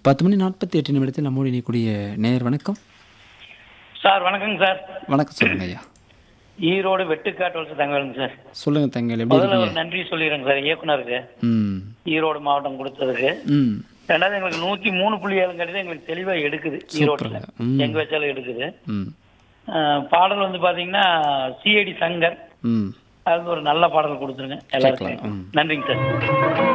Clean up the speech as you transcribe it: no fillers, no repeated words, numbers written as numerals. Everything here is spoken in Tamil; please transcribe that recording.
10:48 நம்மோடு இணையக்கூடிய நேயர் வணக்கம். சார் வணக்கங்க சார். வணக்கம் சொல்லுங்க ஐயா. ஈரோடு வெட்டுக்காட்டு வளர்ச்சி தங்கவேலுங்க சார். சொல்லுங்க தங்கவேல், எப்படி முதல்ல ஒரு இருக்கீங்க? நன்றி சொல்லிடுறேங்க சார் இயக்குனருக்கு, ம் ஈரோடு மாவட்டம் கொடுத்ததுக்கு. ம் ரெண்டாவது எங்களுக்கு 103.7 கடிதம் எங்களுக்கு தெளிவா எடுக்குது ஈரோட்டில், சூப்பருங்க. ம் எங்க வச்சாலும் எடுக்குது. ம் பாடல் வந்து பாத்தீங்கன்னா சிஐடி சங்கர், ம் அது ஒரு நல்ல பாடல் கொடுத்துருங்க எல்லாருக்கும். கேட்கலாம். ம் நன்றிங்க சார்.